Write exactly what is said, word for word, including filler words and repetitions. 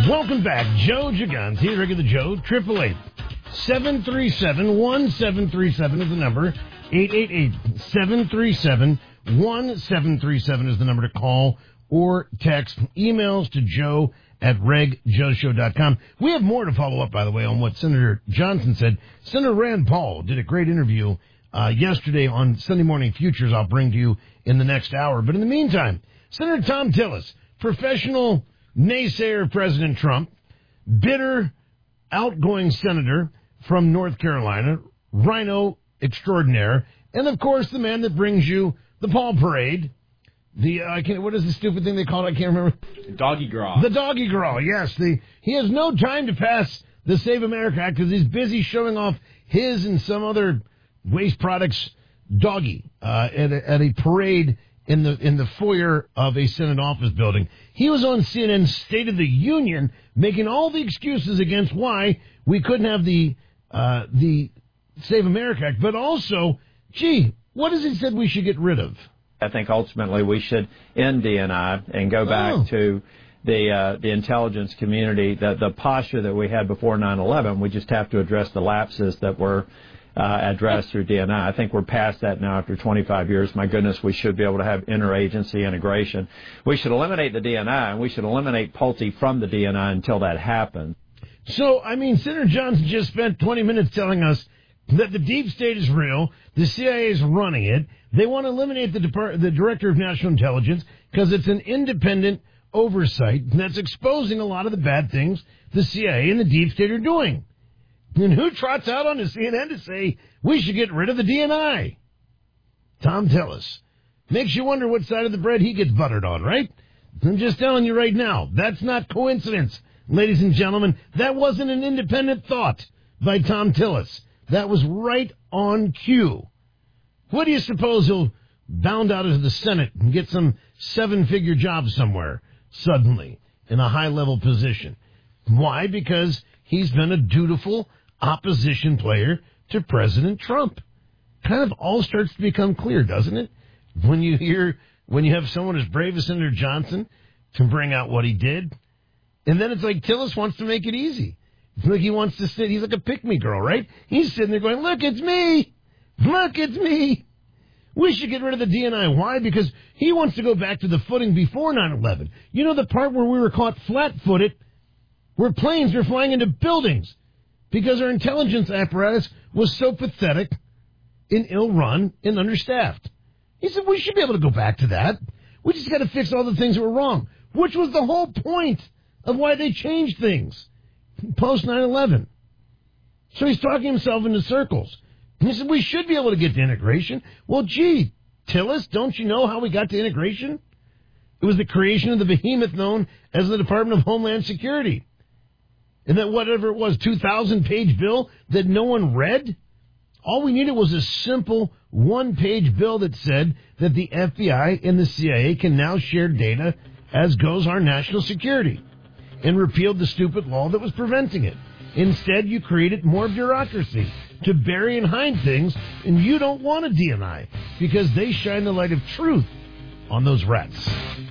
Welcome back. Joe Gigante here, regular Joe, triple eight seven three seven one seven three seven is the number. eight eight eight seven three seven one seven three seven is the number to call or text. Emails to joe at reg joe show dot com. We have more to follow up, by the way, on what Senator Johnson said. Senator Rand Paul did a great interview uh, yesterday on Sunday Morning Futures I'll bring to you in the next hour. But in the meantime, Senator Thom Tillis, professional naysayer of President Trump, bitter, outgoing senator from North Carolina, rhino extraordinaire, and, of course, the man that brings you the Paul Parade. The uh, I can't, what is the stupid thing they call it? I can't remember. Doggy Graw. The Doggy Graw, yes. The He has no time to pass the Save America Act because he's busy showing off his and some other waste products doggy uh, at, a, at a parade in the in the foyer of a Senate office building. He was on C N N's State of the Union making all the excuses against why we couldn't have the uh, the Save America Act, but also, gee, what is it said we should get rid of? I think ultimately we should end D N I and go back oh. to the uh, the intelligence community, the, the posture that we had before nine eleven. We just have to address the lapses that were uh, addressed through D N I. I think we're past that now after twenty-five years. My goodness, we should be able to have interagency integration. We should eliminate the D N I, and we should eliminate Pulte from the D N I until that happens. So, I mean, Senator Johnson just spent twenty minutes telling us that the deep state is real, the C I A is running it, they want to eliminate the, Depart- the Director of National Intelligence because it's an independent oversight that's exposing a lot of the bad things the C I A and the deep state are doing. And who trots out on the C N N to say we should get rid of the D N I? Thom Tillis. Makes you wonder what side of the bread he gets buttered on, right? I'm just telling you right now, that's not coincidence, ladies and gentlemen. That wasn't an independent thought by Thom Tillis. That was right on cue. What do you suppose he'll bound out of the Senate and get some seven-figure job somewhere suddenly in a high-level position? Why? Because he's been a dutiful opposition player to President Trump. Kind of all starts to become clear, doesn't it? When you hear, when you have someone as brave as Senator Johnson to bring out what he did, and then it's like Tillis wants to make it easy. It's like he wants to sit, he's like a pick-me girl, right? He's sitting there going, look, it's me! Look, it's me! We should get rid of the D N I. Why? Because he wants to go back to the footing before nine eleven. You know the part where we were caught flat-footed, where planes were flying into buildings because our intelligence apparatus was so pathetic and ill-run and understaffed. He said, we should be able to go back to that. We just got to fix all the things that were wrong, which was the whole point of why they changed things post nine eleven. So he's talking himself into circles. And he said, we should be able to get to integration. Well, gee, Tillis, don't you know how we got to integration? It was the creation of the behemoth known as the Department of Homeland Security. And that whatever it was, two thousand page bill that no one read? All we needed was a simple one-page bill that said that the F B I and the C I A can now share data as goes our national security, and repealed the stupid law that was preventing it. Instead, you created more bureaucracy to bury and hide things, and you don't want a D N I because they shine the light of truth on those rats.